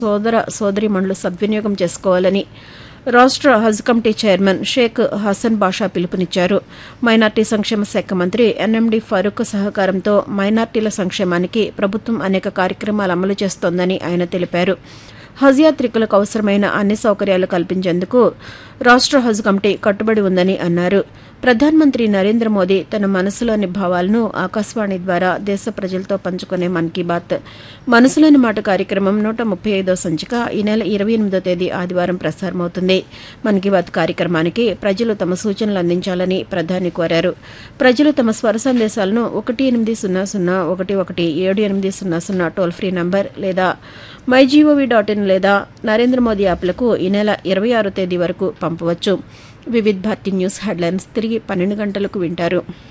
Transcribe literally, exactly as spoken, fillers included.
సోదర సోదరీమణులు సద్వినియోగం చేసుకోవాలని రాష్ట్ర హజ్ కమిటీ చైర్మన్ షేక్ హసన్ బాషా పిలుపునిచ్చారు. మైనార్టీ సంక్షేమ శాఖ మంత్రి ఎన్ఎండి ఫరూక్ సహకారంతో మైనార్టీల సంక్షేమానికి ప్రభుత్వం అనేక కార్యక్రమాలు అమలు చేస్తోందని ఆయన తెలిపారు. హజ్ యాత్రికులకు అవసరమైన అన్ని సౌకర్యాలు కల్పించేందుకు రాష్ట్ర హజ్ కమిటీ కట్టుబడి ఉందని అన్నారు. ప్రధానమంత్రి నరేంద్ర మోదీ తన మనసులోని భావాలను ఆకాశవాణి ద్వారా దేశ ప్రజలతో పంచుకునే మన్ కీ బాత్ మనసులోని మాట కార్యక్రమం నూట ముప్పై ఐదో సంచిక ఈ నెల ఇరవై ఎనిమిదో తేదీ ఆదివారం ప్రసారమవుతుంది. మన్ కీ బాత్ కార్యక్రమానికి ప్రజలు తమ సూచనలు అందించాలని ప్రధాని కోరారు. ప్రజలు తమ స్వర సందేశాలను ఒకటి ఎనిమిది సున్నా సున్నా ఒకటి ఒకటి ఏడు ఎనిమిది సున్నా సున్నా టోల్ ఫ్రీ నంబర్ లేదా మై జీఓవీ డాట్ ఇన్ లేదా నరేంద్ర మోదీ యాప్లకు ఈ నెల ఇరవై ఆరో తేదీ వరకు పంపవచ్చు. వివిధ్ భారతి న్యూస్ హెడ్లైన్స్ తిరిగి పన్నెండు గంటలకు వింటారు.